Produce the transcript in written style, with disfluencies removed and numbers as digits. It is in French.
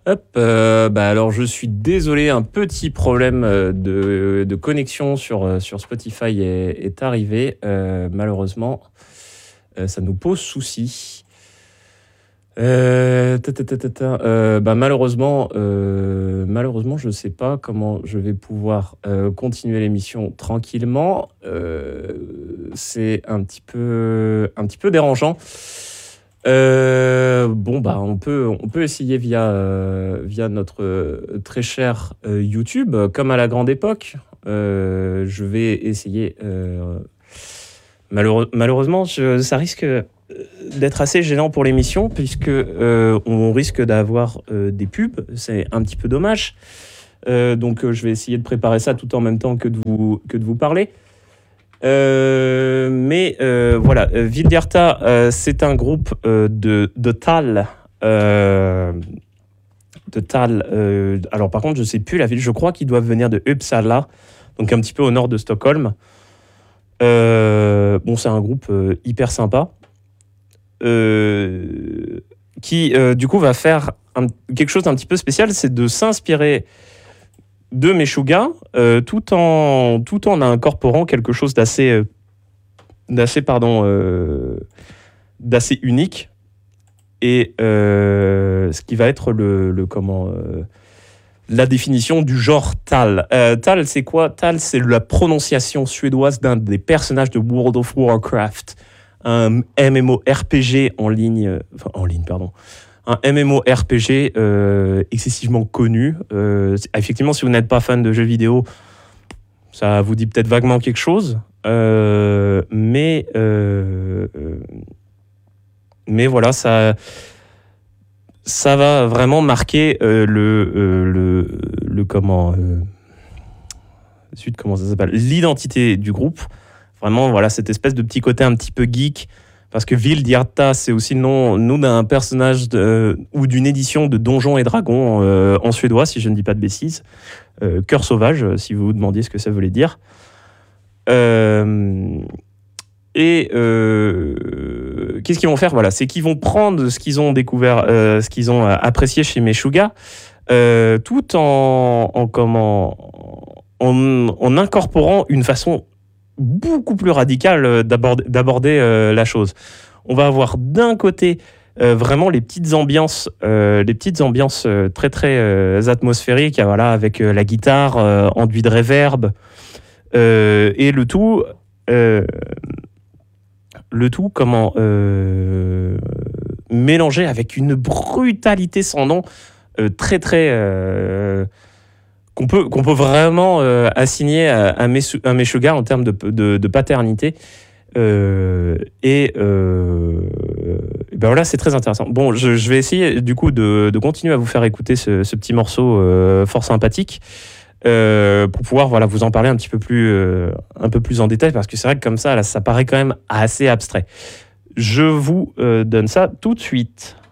Hop, alors je suis désolé, un petit problème de connexion sur Spotify est arrivé. Malheureusement, ça nous pose souci. Malheureusement, je ne sais pas comment je vais pouvoir continuer l'émission tranquillement. C'est un petit peu dérangeant. On peut essayer via notre très cher YouTube, comme à la grande époque. Je vais essayer. Malheureusement, ça risque d'être assez gênant pour l'émission, puisque on risque d'avoir des pubs. C'est un petit peu dommage. Donc, je vais essayer de préparer ça tout en même temps que de vous parler. Voilà, Vildirta, c'est un groupe de Tal. Alors par contre, je ne sais plus la ville. Je crois qu'ils doivent venir de Uppsala, donc un petit peu au nord de Stockholm. C'est un groupe hyper sympa qui, du coup, va faire quelque chose d'un petit peu spécial, c'est de s'inspirer de Meshuggah, tout en incorporant quelque chose d'assez unique, et ce qui va être la définition du genre Tal. Tal, c'est quoi? Tal, c'est la prononciation suédoise d'un des personnages de World of Warcraft, un MMORPG un MMORPG excessivement connu. Effectivement, si vous n'êtes pas fan de jeux vidéo, ça vous dit peut-être vaguement quelque chose. Mais voilà, ça va vraiment marquer l'identité du groupe. Vraiment, voilà, cette espèce de petit côté un petit peu geek. Parce que Vildirta, c'est aussi le nom d'un personnage ou d'une édition de Donjons et Dragons en suédois, si je ne dis pas de bêtises. Cœur sauvage, si vous vous demandiez ce que ça voulait dire. Qu'est-ce qu'ils vont faire? Voilà, c'est qu'ils vont prendre ce qu'ils ont découvert, ce qu'ils ont apprécié chez Meshuggah, tout en incorporant une façon beaucoup plus radicale d'aborder la chose. On va avoir d'un côté vraiment les petites ambiances très très atmosphériques, voilà, avec la guitare, enduit de reverb, et le tout mélangé avec une brutalité sans nom, très très qu'on peut vraiment assigner à Meshuggah en termes de paternité. Voilà, c'est très intéressant. Bon, je vais essayer du coup de continuer à vous faire écouter ce petit morceau fort sympathique, pour pouvoir vous en parler un peu plus en détail, parce que c'est vrai que comme ça, là, ça paraît quand même assez abstrait. Je vous donne ça tout de suite.